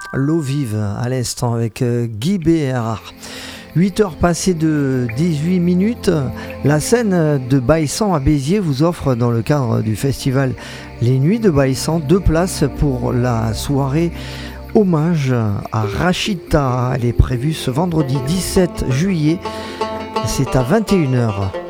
L'eau vive à l'instant avec Guy Béard. 8 heures passées de 18 minutes, la scène de Baïsan à Béziers vous offre dans le cadre du festival Les Nuits de Baïsan 2 places pour la soirée hommage à Rachita. Elle est prévue ce vendredi 17 juillet, c'est à 21 heures.